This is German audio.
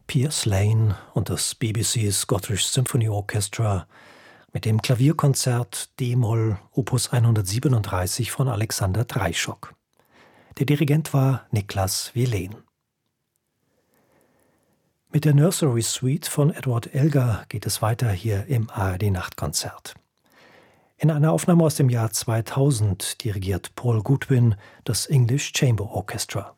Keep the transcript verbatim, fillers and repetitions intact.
Piers Lane und das B B C Scottish Symphony Orchestra mit dem Klavierkonzert d-Moll Opus hundertsiebenunddreißig von Alexander Dreischock. Der Dirigent war Niklas Welen. Mit der Nursery Suite von Edward Elgar geht es weiter hier im A R D-Nachtkonzert. In einer Aufnahme aus dem Jahr zweitausend dirigiert Paul Goodwin das English Chamber Orchestra.